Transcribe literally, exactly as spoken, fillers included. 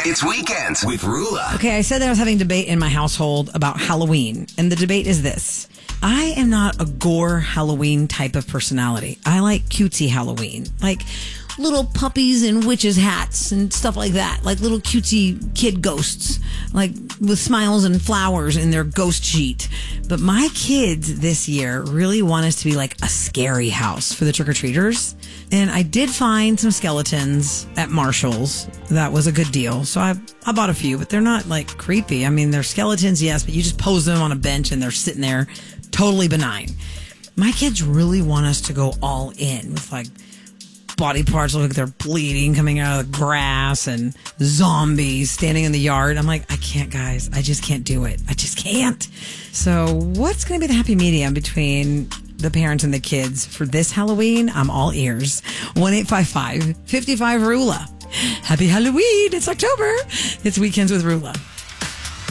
It's Weekends with Rula. Okay, I said that I was having a debate in my household about Halloween, and the debate is this. I am not a gore Halloween type of personality. I like cutesy Halloween, like little puppies in witches' hats and stuff like that, like little cutesy kid ghosts, like with smiles and flowers in their ghost sheet. But my kids this year really want us to be like a scary house for the trick-or-treaters. And I did find some skeletons at Marshall's. That was a good deal. So I, I bought a few, but they're not like creepy. I mean, they're skeletons, yes, but you just pose them on a bench and they're sitting there totally benign. My kids really want us to go all in with like body parts look like they're bleeding coming out of the grass and zombies standing in the yard. I'm like, I can't, guys. I just can't do it. I just can't. So what's going to be the happy medium between the parents and the kids for this Halloween? I'm all ears. one eight five five, five five, R U L A. Happy Halloween. It's October. It's Weekends with Rula.